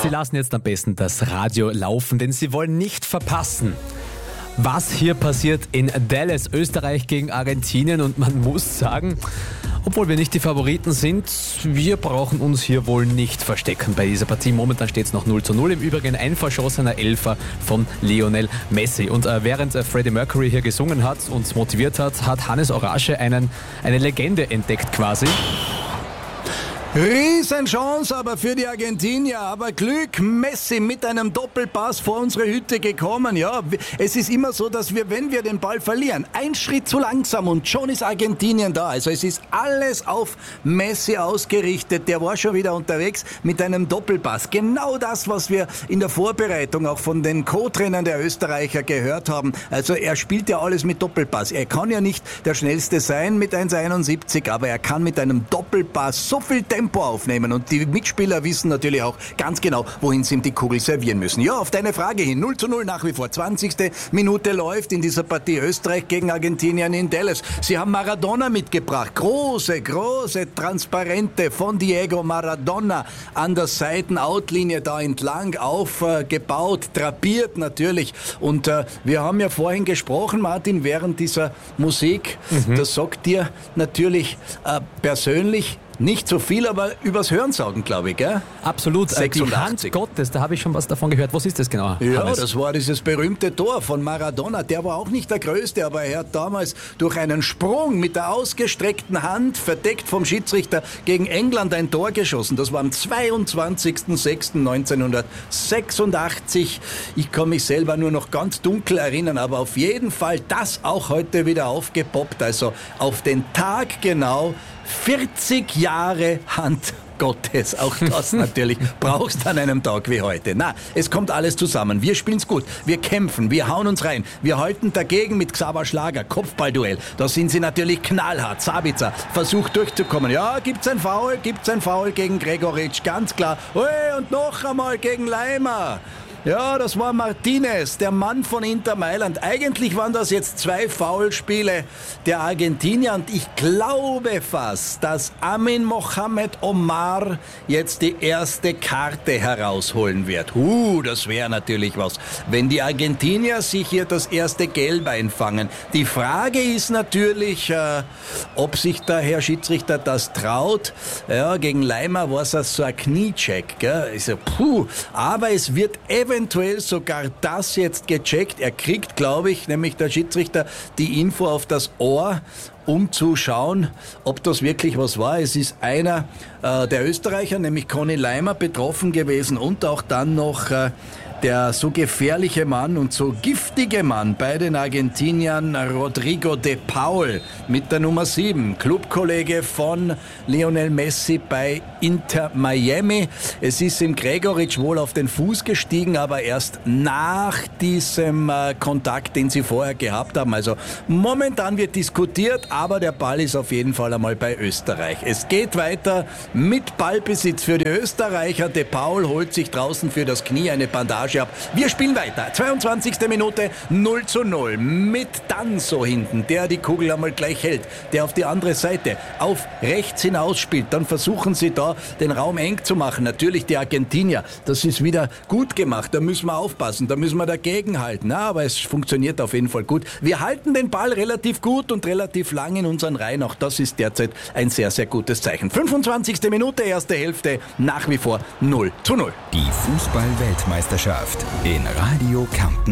Sie lassen jetzt am besten das Radio laufen, denn Sie wollen nicht verpassen, was hier passiert in Dallas, Österreich gegen Argentinien. Und man muss sagen, obwohl wir nicht die Favoriten sind, wir brauchen uns hier wohl nicht verstecken bei dieser Partie. Momentan steht es noch 0:0. Im Übrigen ein verschossener Elfer von Lionel Messi. Und während Freddie Mercury hier gesungen hat und motiviert hat, hat Hannes Orasche eine Legende entdeckt quasi. Riesenchance aber für die Argentinier, aber Glück, Messi mit einem Doppelpass vor unsere Hütte gekommen. Ja, es ist immer so, dass wir, wenn wir den Ball verlieren, ein Schritt zu langsam und schon ist Argentinien da. Also es ist alles auf Messi ausgerichtet. Der war schon wieder unterwegs mit einem Doppelpass. Genau das, was wir in der Vorbereitung auch von den Co-Trainern der Österreicher gehört haben. Also er spielt ja alles mit Doppelpass. Er kann ja nicht der Schnellste sein mit 1,71, aber er kann mit einem Doppelpass so viel Tempo aufnehmen und die Mitspieler wissen natürlich auch ganz genau, wohin sie ihm die Kugel servieren müssen. Ja, auf deine Frage hin, 0:0 nach wie vor. 20. Minute läuft in dieser Partie Österreich gegen Argentinien in Dallas. Sie haben Maradona mitgebracht. Große Transparente von Diego Maradona an der Seitenautlinie da entlang aufgebaut, drapiert natürlich. Und wir haben ja vorhin gesprochen, Martin, während dieser Musik, das sagt dir natürlich persönlich nicht so viel, aber übers Hörensagen, glaube ich, gell? Absolut. 86. Die Hand Gottes, da habe ich schon was davon gehört. Was ist das genau? Ja, Hannes? das war dieses berühmte Tor von Maradona. Der war auch nicht der Größte, aber er hat damals durch einen Sprung mit der ausgestreckten Hand, verdeckt vom Schiedsrichter, gegen England ein Tor geschossen. Das war am 22.06.1986. Ich kann mich selber nur noch ganz dunkel erinnern, aber auf jeden Fall das auch heute wieder aufgepoppt. Also auf den Tag genau 40 Jahre Hand Gottes. Auch das natürlich brauchst an einem Tag wie heute. Na, es kommt alles zusammen. Wir spielen's gut. Wir kämpfen. Wir hauen uns rein. Wir halten dagegen mit Xaver Schlager. Kopfballduell. Da sind sie natürlich knallhart. Sabitzer versucht durchzukommen. Ja, gibt's ein Foul gegen Gregoritsch. Ganz klar. Und noch einmal gegen Leimer. Ja, das war Martinez, der Mann von Inter Mailand. Eigentlich waren das jetzt 2 Foulspiele der Argentinier und ich glaube fast, dass Amin Mohamed Omar jetzt die erste Karte herausholen wird. Das wäre natürlich was, wenn die Argentinier sich hier das erste Gelb einfangen. Die Frage ist natürlich, ob sich der Herr Schiedsrichter das traut. Ja, gegen Leimer war es so ein Kniecheck, gell? Also, aber es wird eventuell sogar das jetzt gecheckt. Er kriegt, glaube ich, nämlich der Schiedsrichter, die Info auf das Ohr, um zu schauen, ob das wirklich was war. Es ist einer der Österreicher, nämlich Conny Leimer, betroffen gewesen und auch dann noch der so gefährliche Mann und so giftige Mann bei den Argentiniern, Rodrigo de Paul mit der Nummer 7, Clubkollege von Lionel Messi bei Inter Miami. Es ist im Gregoritsch wohl auf den Fuß gestiegen, aber erst nach diesem Kontakt, den sie vorher gehabt haben. Also momentan wird diskutiert, aber der Ball ist auf jeden Fall einmal bei Österreich. Es geht weiter mit Ballbesitz für die Österreicher. De Paul holt sich draußen für das Knie eine Bandage ab. Wir spielen weiter. 22. Minute 0:0 mit Danso hinten, der die Kugel einmal gleich hält, der auf die andere Seite auf rechts hinaus spielt. Dann versuchen sie da den Raum eng zu machen. Natürlich die Argentinier. Das ist wieder gut gemacht. Da müssen wir aufpassen. Da müssen wir dagegen halten. Ja, aber es funktioniert auf jeden Fall gut. Wir halten den Ball relativ gut und relativ lang in unseren Reihen. Auch das ist derzeit ein sehr, sehr gutes Zeichen. 25. Minute, erste Hälfte, nach wie vor 0:0. Die Fußball-Weltmeisterschaft in Radio Kempten.